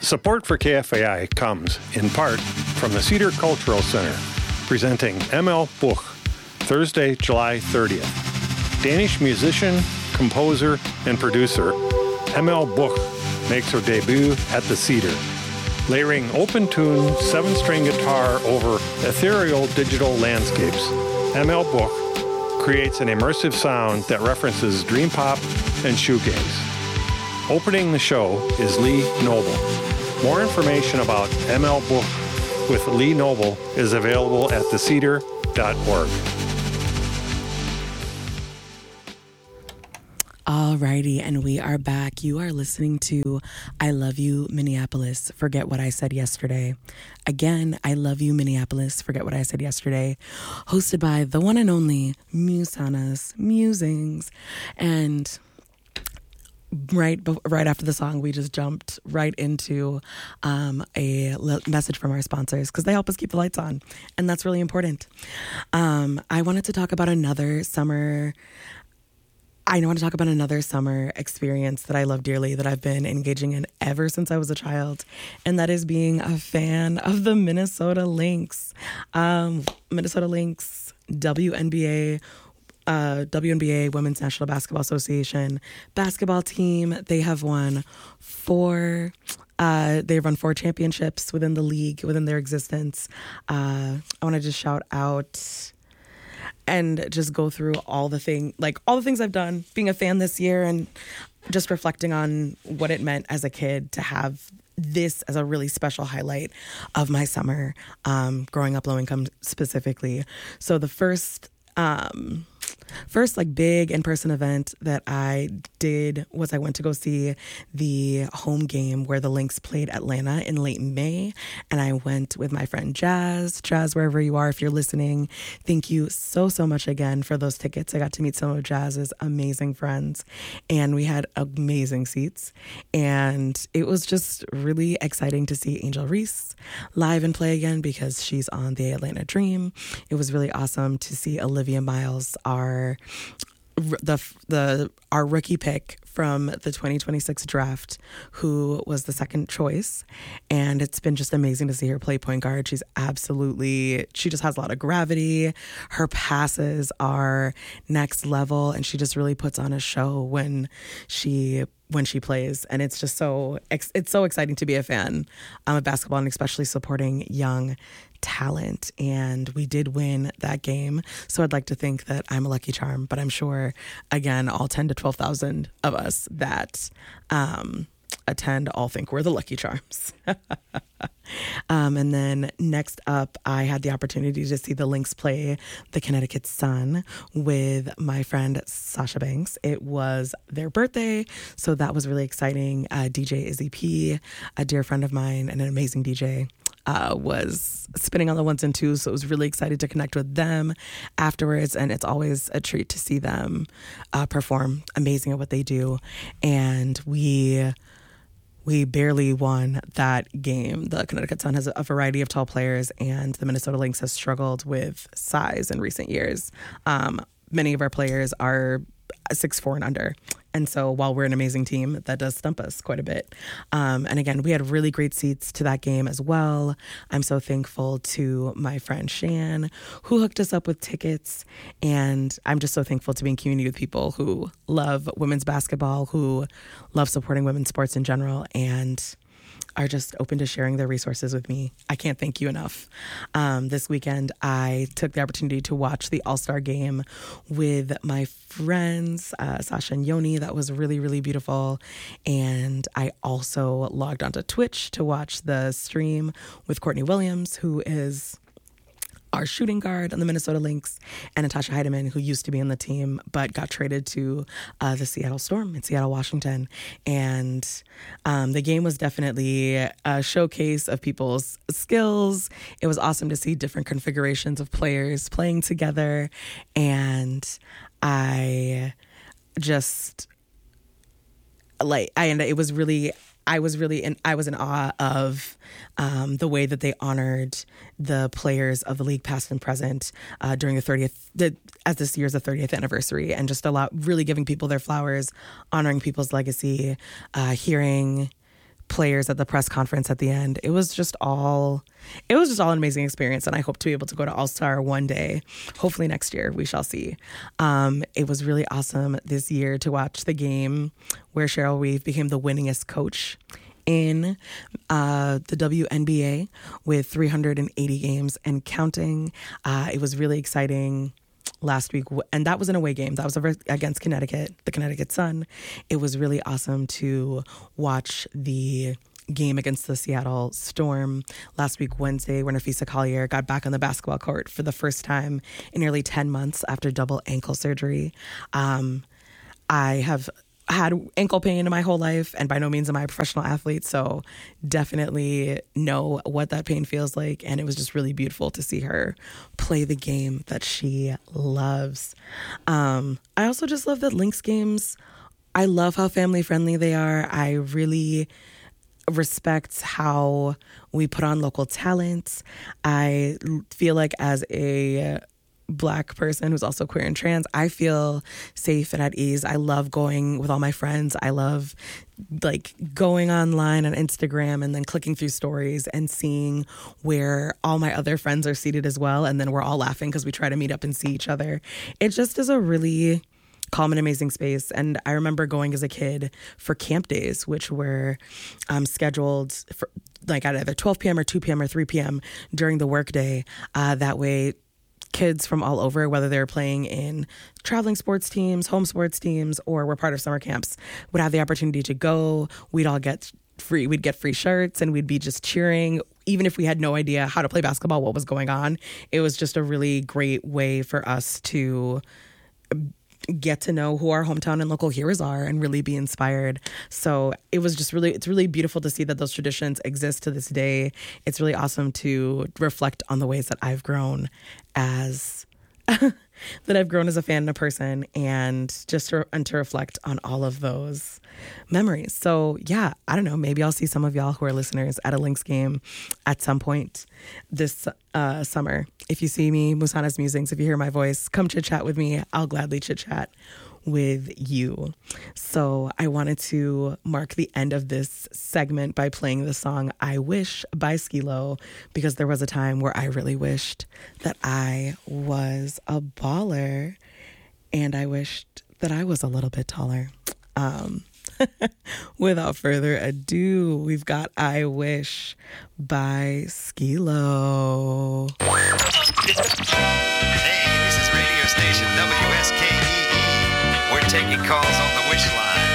Support for KFAI comes, in part, from the Cedar Cultural Center, presenting ML Buch, Thursday, July 30th. Danish musician, composer, and producer, ML Buch makes her debut at the Cedar. Layering open-tune 7-string guitar over ethereal digital landscapes, ML Buch creates an immersive sound that references dream pop and shoegaze. Opening the show is Lee Noble. More information about ML Buch with Lee Noble is available at thecedar.org. Alrighty, and we are back. You are listening to I Love You, Minneapolis, Forget What I Said Yesterday. Again, I Love You, Minneapolis, Forget What I Said Yesterday, hosted by the one and only Musanas Musings. And right after the song, we just jumped right into a message from our sponsors because they help us keep the lights on, and that's really important. I wanted to talk about another summer experience that I love dearly, that I've been engaging in ever since I was a child, and that is being a fan of the Minnesota Lynx. Minnesota Lynx, WNBA, Women's National Basketball Association basketball team. They have won four championships within the league, within their existence. I want to just shout out and just go through all the things I've done being a fan this year, and just reflecting on what it meant as a kid to have this as a really special highlight of my summer, growing up low income specifically. So the first big in-person event that I did was I went to go see the home game where the Lynx played Atlanta in late May, and I went with my friend Jazz, wherever you are, if you're listening, thank you so much again for those tickets. I got to meet some of Jazz's amazing friends, and we had amazing seats, and it was just really exciting to see Angel Reese live and play again because she's on the Atlanta Dream. It was really awesome to see Olivia Miles, our rookie pick from the 2026 draft, who was the second choice. And it's been just amazing to see her play point guard. She just has a lot of gravity. Her passes are next level, and she just really puts on a show when she plays. And it's just it's so exciting to be a fan of basketball, and especially supporting young talent. And we did win that game, so I'd like to think that I'm a lucky charm, but I'm sure, again, all 10 to 12,000 of us that attend all think we're the lucky charms. And then next up, I had the opportunity to see the Lynx play the Connecticut Sun with my friend Sasha Banks. It was their birthday, so that was really exciting. DJ Izzy P, a dear friend of mine and an amazing DJ, was spinning on the ones and twos, so it was really excited to connect with them afterwards, and it's always a treat to see them perform amazing at what they do. And we barely won that game. The Connecticut Sun has a variety of tall players, and the Minnesota Lynx has struggled with size in recent years. Many of our players are 6'4" and under. And so while we're an amazing team, that does stump us quite a bit. And again, we had really great seats to that game as well. I'm so thankful to my friend Shan, who hooked us up with tickets. And I'm just so thankful to be in community with people who love women's basketball, who love supporting women's sports in general, and are just open to sharing their resources with me. I can't thank you enough. This weekend, I took the opportunity to watch the All-Star game with my friends, Sasha and Yoni. That was really, really beautiful. And I also logged onto Twitch to watch the stream with Courtney Williams, who is our shooting guard on the Minnesota Lynx, and Natasha Heidemann, who used to be on the team but got traded to the Seattle Storm in Seattle, Washington. And the game was definitely a showcase of people's skills. It was awesome to see different configurations of players playing together. And I was in awe of the way that they honored the players of the league, past and present, during as this year's the 30th anniversary, and just really giving people their flowers, honoring people's legacy, hearing players at the press conference at the end. It was just all an amazing experience, and I hope to be able to go to All-Star one day. Hopefully next year, we shall see. It was really awesome this year to watch the game where Cheryl Reeve became the winningest coach in the WNBA with 380 games and counting. It was really exciting last week, and that was an away game. That was against Connecticut, the Connecticut Sun. It was really awesome to watch the game against the Seattle Storm last week Wednesday, when Nafisa Collier got back on the basketball court for the first time in nearly 10 months after double ankle surgery. I have had ankle pain in my whole life, and by no means am I a professional athlete, so definitely know what that pain feels like. And it was just really beautiful to see her play the game that she loves. I also just love that Lynx games, I love how family friendly they are. I really respect how we put on local talent. I feel like as a Black person who's also queer and trans, I feel safe and at ease. I love going with all my friends. I love like going online on Instagram and then clicking through stories and seeing where all my other friends are seated as well. And then we're all laughing because we try to meet up and see each other. It just is a really calm and amazing space. And I remember going as a kid for camp days, which were scheduled for like at either 12 p.m. or 2 p.m. or 3 p.m. during the workday. That way, kids from all over, whether they're playing in traveling sports teams, home sports teams, or were part of summer camps, would have the opportunity to go. We'd get free shirts, and we'd be just cheering. Even if we had no idea how to play basketball, what was going on, it was just a really great way for us to get to know who our hometown and local heroes are and really be inspired. So it's really beautiful to see that those traditions exist to this day. It's really awesome to reflect on the ways that I've grown as a fan and a person, and just to reflect on all of those memories. So yeah, I don't know, maybe I'll see some of y'all who are listeners at a Lynx game at some point this summer. If you see me, Musana's Musings, if you hear my voice, come chit chat with me. I'll gladly chit chat with you. So I wanted to mark the end of this segment by playing the song I Wish by Skee-Lo, because there was a time where I really wished that I was a baller, and I wished that I was a little bit taller. Without further ado, we've got I Wish by Skee-Lo. Hey, this is radio station WSKEE. We're taking calls on the wish line.